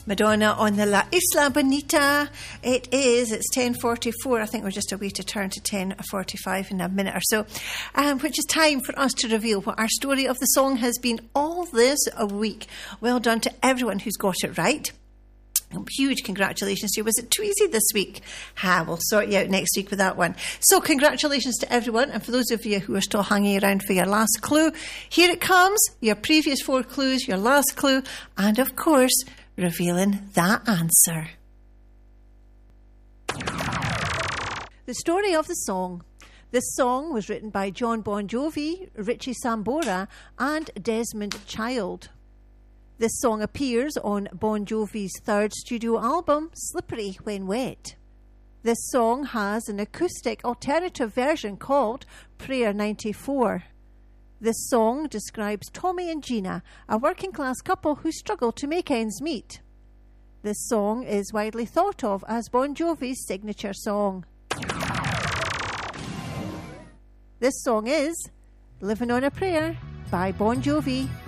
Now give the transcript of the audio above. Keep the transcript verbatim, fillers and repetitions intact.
Madonna on the La Isla Bonita. It is, it's ten forty-four. I think we're just a way to turn to ten forty-five in a minute or so, um, which is time for us to reveal what our story of the song has been all this week. Well done to everyone who's got it right. Huge congratulations to you. Was it too easy this week? Ha, we'll sort you out next week with that one. So congratulations to everyone. And for those of you who are still hanging around for your last clue, here it comes. Your previous four clues, your last clue, and of course, revealing that answer. The story of the song. This song was written by John Bon Jovi, Richie Sambora, and Desmond Child. This song appears on Bon Jovi's third studio album, Slippery When Wet. This song has an acoustic alternative version called Prayer ninety-four. This song describes Tommy and Gina, a working-class couple who struggle to make ends meet. This song is widely thought of as Bon Jovi's signature song. This song is Living on a Prayer by Bon Jovi.